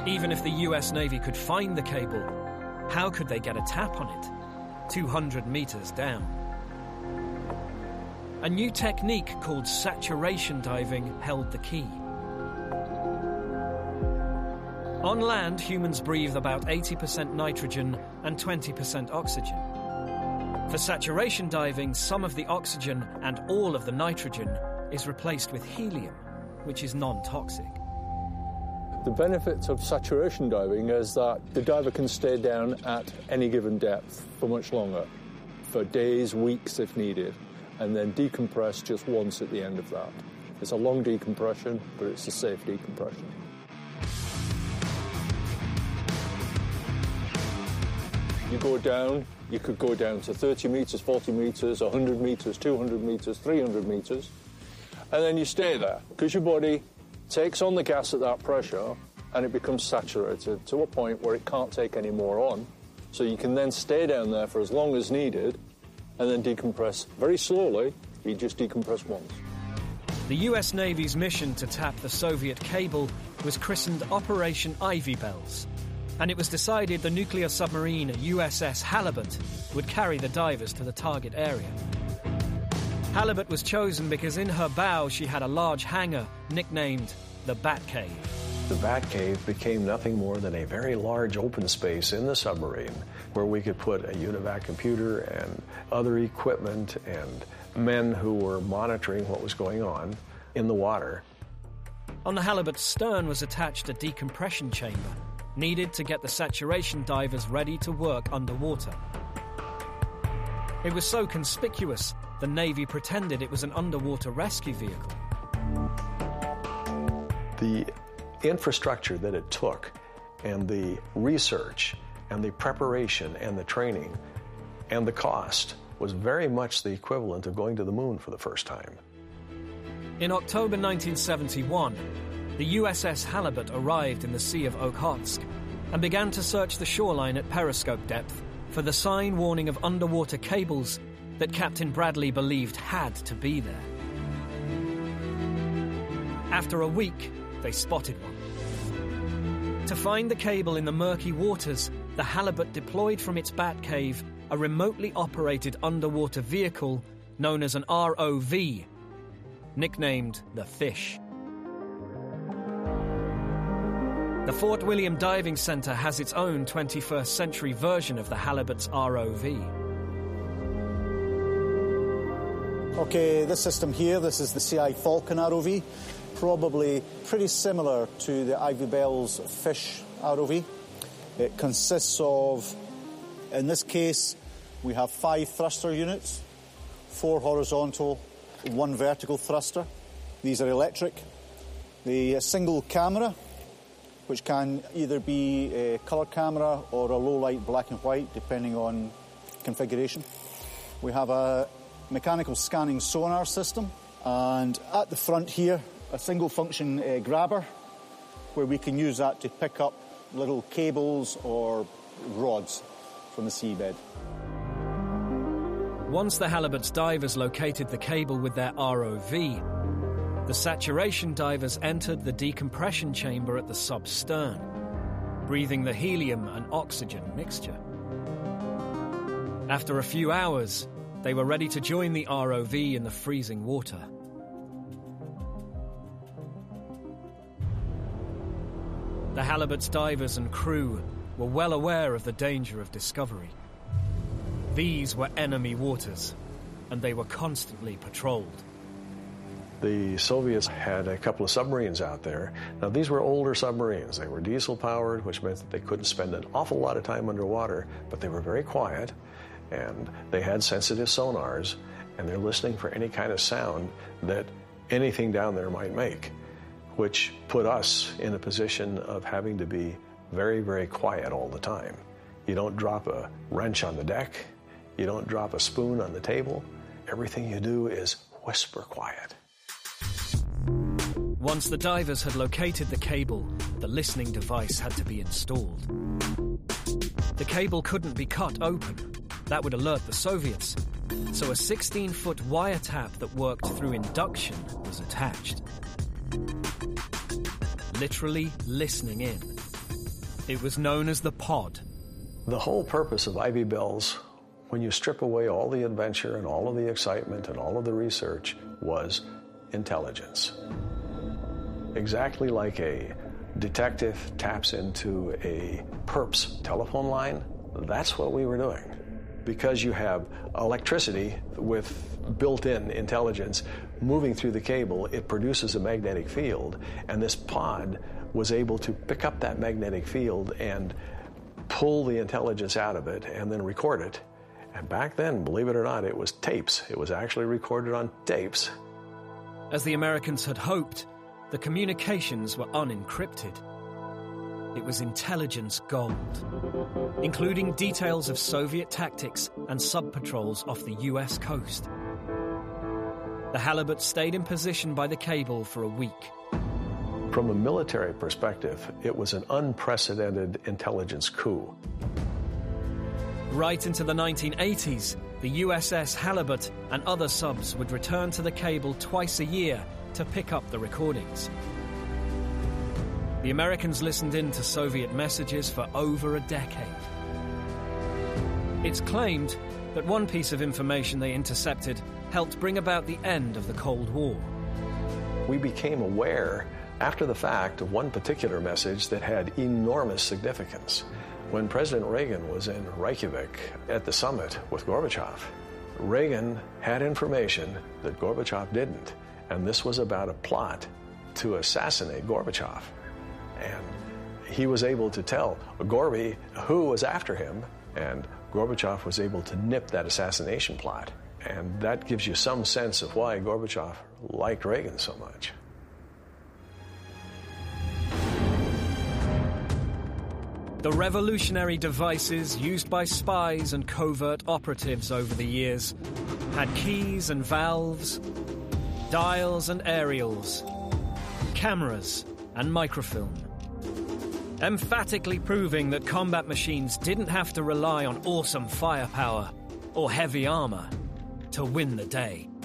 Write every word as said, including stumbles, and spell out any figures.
Even if the U S Navy could find the cable, how could they get a tap on it, two hundred meters down? A new technique called saturation diving held the key. On land, humans breathe about eighty percent nitrogen and twenty percent oxygen. For saturation diving, some of the oxygen and all of the nitrogen is replaced with helium, which is non-toxic. The benefit of saturation diving is that the diver can stay down at any given depth for much longer, for days, weeks if needed, and then decompress just once at the end of that. It's a long decompression, but it's a safe decompression. You go down, you could go down to thirty metres, forty metres, one hundred metres, two hundred metres, three hundred metres, and then you stay there, because your body takes on the gas at that pressure and it becomes saturated to a point where it can't take any more on. So you can then stay down there for as long as needed and then decompress very slowly. You just decompress once. The U S Navy's mission to tap the Soviet cable was christened Operation Ivy Bells, and it was decided the nuclear submarine U S S Halibut would carry the divers to the target area. Halibut was chosen because in her bow she had a large hangar nicknamed the Bat Cave. The Bat Cave became nothing more than a very large open space in the submarine where we could put a UNIVAC computer and other equipment and men who were monitoring what was going on in the water. On the Halibut's stern was attached a decompression chamber, needed to get the saturation divers ready to work underwater. It was so conspicuous, the Navy pretended it was an underwater rescue vehicle. The infrastructure that it took, and the research, and the preparation, and the training, and the cost was very much the equivalent of going to the moon for the first time. In October nineteen seventy-one, the U S S Halibut arrived in the Sea of Okhotsk and began to search the shoreline at periscope depth for the sign warning of underwater cables that Captain Bradley believed had to be there. After a week, they spotted one. To find the cable in the murky waters, the Halibut deployed from its Bat Cave a remotely operated underwater vehicle known as an R O V, nicknamed the Fish. The Fort William Diving Center has its own twenty-first century version of the Halibut's R O V. Okay, this system here, this is the C I Falcon R O V, probably pretty similar to the Ivy Bells Fish R O V. It consists of, in this case, we have five thruster units, four horizontal, one vertical thruster. These are electric. The single camera, which can either be a colour camera or a low-light black and white, depending on configuration. We have a mechanical scanning sonar system, and at the front here, a single-function uh, grabber, where we can use that to pick up little cables or rods from the seabed. Once the Halibut's divers located the cable with their R O V, the saturation divers entered the decompression chamber at the sub-stern, breathing the helium and oxygen mixture. After a few hours, they were ready to join the R O V in the freezing water. The Halibut's divers and crew were well aware of the danger of discovery. These were enemy waters, and they were constantly patrolled. The Soviets had a couple of submarines out there. Now, these were older submarines. They were diesel-powered, which meant that they couldn't spend an awful lot of time underwater, but they were very quiet, and they had sensitive sonars, and they're listening for any kind of sound that anything down there might make, which put us in a position of having to be very, very quiet all the time. You don't drop a wrench on the deck. You don't drop a spoon on the table. Everything you do is whisper quiet. Once the divers had located the cable, the listening device had to be installed. The cable couldn't be cut open. That would alert the Soviets. So a sixteen-foot wiretap that worked through induction was attached. Literally listening in. It was known as the Pod. The whole purpose of Ivy Bells, when you strip away all the adventure and all of the excitement and all of the research, was intelligence. Exactly like a detective taps into a perp's telephone line, that's what we were doing. Because you have electricity with built-in intelligence moving through the cable, it produces a magnetic field, and this pod was able to pick up that magnetic field and pull the intelligence out of it and then record it. And back then, believe it or not, it was tapes. It was actually recorded on tapes. As the Americans had hoped, the communications were unencrypted. It was intelligence gold, including details of Soviet tactics and sub-patrols off the U S coast. The Halibut stayed in position by the cable for a week. From a military perspective, it was an unprecedented intelligence coup. Right into the nineteen eighties, the U S S Halibut and other subs would return to the cable twice a year to pick up the recordings. The Americans listened in to Soviet messages for over a decade. It's claimed that one piece of information they intercepted helped bring about the end of the Cold War. We became aware after the fact of one particular message that had enormous significance. When President Reagan was in Reykjavik at the summit with Gorbachev, Reagan had information that Gorbachev didn't, and this was about a plot to assassinate Gorbachev. And he was able to tell Gorby who was after him, and Gorbachev was able to nip that assassination plot. And that gives you some sense of why Gorbachev liked Reagan so much. The revolutionary devices used by spies and covert operatives over the years had keys and valves, dials and aerials, cameras and microfilm, emphatically proving that combat machines didn't have to rely on awesome firepower or heavy armor to win the day.